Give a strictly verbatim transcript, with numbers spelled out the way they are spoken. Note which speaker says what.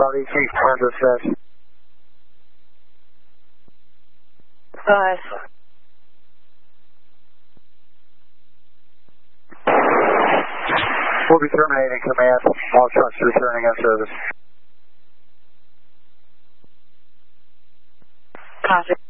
Speaker 1: Charlie, can you confirm this says?
Speaker 2: Five.
Speaker 1: We'll be terminating command. All trucks returning in service.
Speaker 2: Copy.